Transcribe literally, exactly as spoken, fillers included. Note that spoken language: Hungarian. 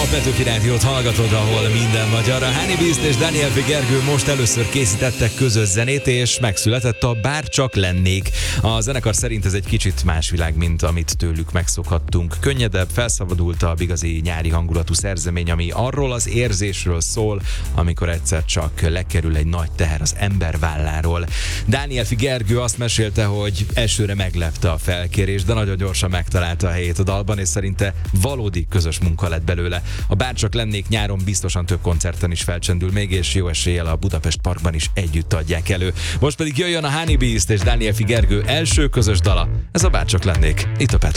Petőfi Rádiót hallgatod, ahol minden magyar. A Honey Beast és Daniel Gergő most először készítettek közös zenét, és megszületett a Bár csak lennék. A zenekar szerint ez egy kicsit más világ, mint amit tőlük megszokhattunk. Könnyedebb, felszabadultabb, igazi nyári hangulatú szerzemény, ami arról az érzésről szól, amikor egyszer csak lekerül egy nagy teher az ember válláról. Daniel Gergő azt mesélte, hogy elsőre meglepte a felkérés, de nagyon gyorsan megtalálta a helyét a dalban, és szerinte valódi közös munka lett belőle. A Bár csak lennék nyáron biztosan több koncerten is felcsendül még, és jó eséllyel a Budapest Parkban is együtt adják elő. Most pedig jöjjön a Honey Beast és Daniel Gergő első közös dala. Ez a Bár csak lennék. Itt a Petőfi.